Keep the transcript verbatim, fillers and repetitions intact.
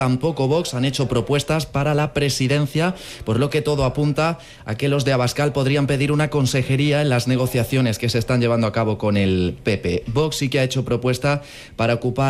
Tampoco Vox han hecho propuestas para la presidencia, por lo que todo apunta a que los de Abascal podrían pedir una consejería en las negociaciones que se están llevando a cabo con el P P. Vox sí que ha hecho propuesta para ocupar